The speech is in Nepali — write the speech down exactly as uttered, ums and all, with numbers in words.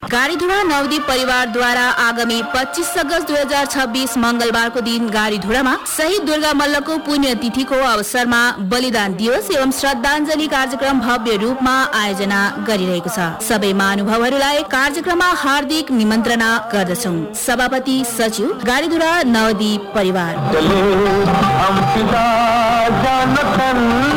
गाडीधुरा नवदीप परिवारद्वारा आगामी पच्चीस अगस्त दुई हजार छब्बीस मंगलबारको दिन गाडीधुरामा शहीद दुर्गा मल्लको पुण्यतिथिको अवसरमा बलिदान दिवस एवं श्रद्धाञ्जली कार्यक्रम भव्य रूपमा आयोजना गरिरहेको छ। सबै महानुभावहरूलाई कार्यक्रममा हार्दिक निमन्त्रणा गर्दछौं। सभापति सचिव गाडीधुरा नवदीप परिवार।